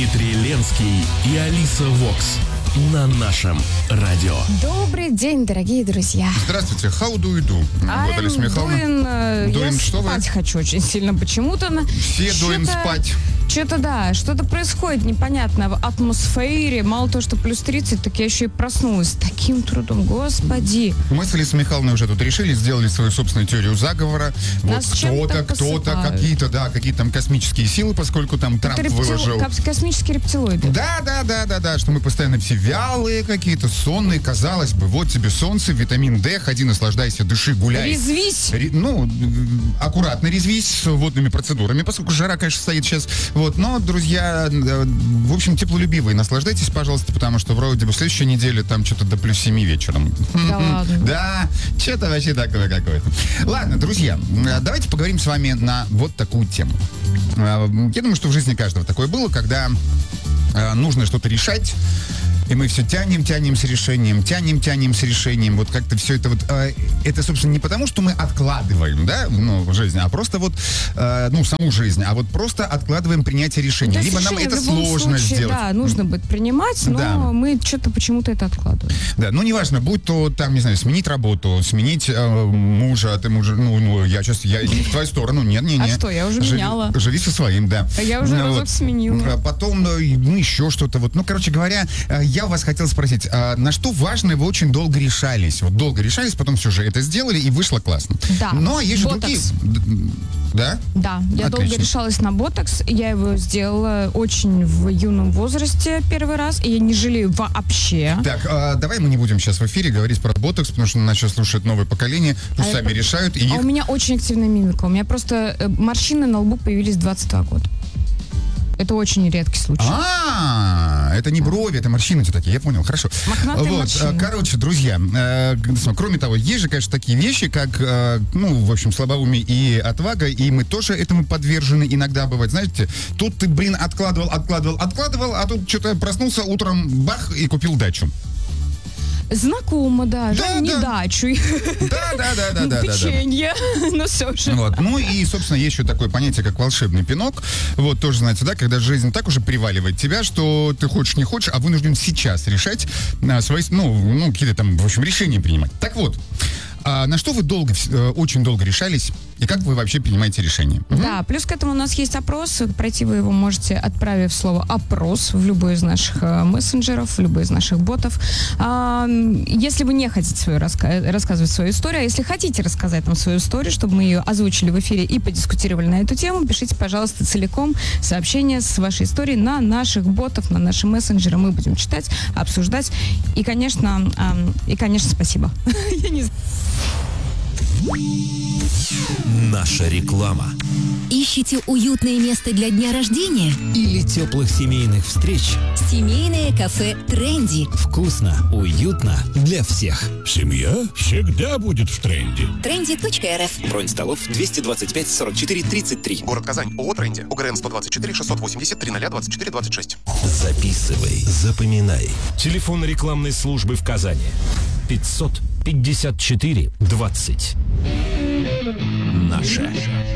Дмитрий Ленский и Алиса Вокс на нашем радио. Добрый день, дорогие друзья. Здравствуйте, how do you do? Вот, Алиса Михайловна. Я спать хочу очень сильно почему-то. Все дуем спать. Что-то да, что-то происходит непонятно в атмосфере. Мало того, что плюс 30, так я еще и проснулась с таким трудом. Господи. Мы с Алисой Михайловной уже тут решили, сделали свою собственную теорию заговора. Нас Вот кто-то, какие-то там космические силы, поскольку там Трамп выложил. Космические рептилоиды. Да, что мы постоянно все вялые какие-то, сонные. Казалось бы, вот тебе солнце, витамин D, ходи, наслаждайся, дыши, гуляй. Резвись. Аккуратно резвись с водными процедурами, поскольку жара, конечно, стоит сейчас. Вот, но, друзья, в общем, теплолюбивые, наслаждайтесь, пожалуйста, потому что вроде бы в следующей неделе там что-то до плюс 7 вечером. Да ладно. Да, что-то вообще такое какое-то. Ладно, друзья, давайте поговорим с вами на вот такую тему. Я думаю, что в жизни каждого такое было, когда нужно что-то решать, и мы все тянем с решением, вот как-то все это вот, это, собственно, не потому, что мы откладываем, да, жизнь, а просто вот, саму жизнь, а вот просто откладываем принятие решения. Либо нам это сложно сделать. Да, нужно будет принимать, но мы что-то почему-то это откладываем. Да, неважно, будь то там, не знаю, сменить работу, сменить мужа, ты мужа, я в твою сторону, нет. А что, я уже меняла. Живи со своим, да. Я уже разок сменила. Потом, еще что-то, короче говоря, я у вас хотел спросить, на что важное вы очень долго решались? Вот долго решались, потом все же это сделали, и вышло классно. Да. Но есть же ботокс. другие... Да? Да, я долго решалась на ботокс. Я его сделала очень в юном возрасте первый раз, и я не жалею вообще. Так, давай мы не будем сейчас в эфире говорить про ботокс, потому что нас сейчас слушает новое поколение, пусть сами решают. У меня очень активная мимика. У меня просто морщины на лбу появились 22 года. Это очень редкий случай. Это не брови, это морщины такие, я понял, хорошо. Мохнатые морщины. Короче, друзья, кроме того, есть же, конечно, такие вещи, как, слабоумие и отвага, и мы тоже этому подвержены иногда бывает. Знаете, тут ты, откладывал, а тут что-то проснулся утром, бах, и купил дачу. Знакомо, да, не дачу. Да. Печенье, но все же. Вот. И, собственно, есть еще такое понятие, как волшебный пинок. Вот, тоже, знаете, да, когда жизнь так уже приваливает тебя, что ты хочешь, не хочешь, а вынужден сейчас решать свои, какие-то там, в общем, решения принимать. Так вот, на что вы очень долго решались, и как вы вообще принимаете решения? Да, плюс к этому у нас есть опрос. Пройти вы его можете, отправив слово «опрос» в любой из наших мессенджеров, в любой из наших ботов. Если вы не хотите рассказывать свою историю, а если хотите рассказать нам свою историю, чтобы мы ее озвучили в эфире и подискутировали на эту тему, пишите, пожалуйста, целиком сообщение с вашей историей на наших ботов, на наши мессенджеры. Мы будем читать, обсуждать. И, конечно, спасибо. Я не знаю. Наша реклама. Ищите уютное место для дня рождения? Или теплых семейных встреч? Семейное кафе «Тренди». Вкусно, уютно для всех. Семья всегда будет в тренде. Trendy.rf. Бронь столов 225 44 33. Город Казань. ООО «Тренди». УГРН 124 680 300 24 26. Записывай, запоминай. Телефон рекламной службы в Казани. 554 20. Наша